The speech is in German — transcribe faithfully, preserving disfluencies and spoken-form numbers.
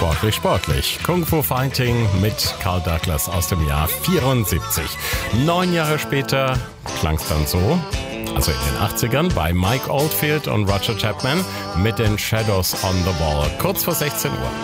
Sportlich, sportlich. Kung Fu Fighting mit Carl Douglas aus dem Jahr vierundsiebzig. Neun Jahre später klang es dann so, also in den achtzigern, bei Mike Oldfield und Roger Chapman mit den Shadows on the Wall. Kurz vor sechzehn Uhr.